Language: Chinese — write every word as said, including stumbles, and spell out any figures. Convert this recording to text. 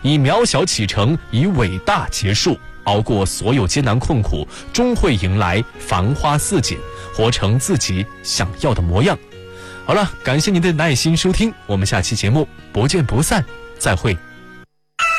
以渺小启程，以伟大结束。熬过所有艰难困苦，终会迎来繁花似锦，活成自己想要的模样。好了，感谢您的耐心收听，我们下期节目不见不散，再会。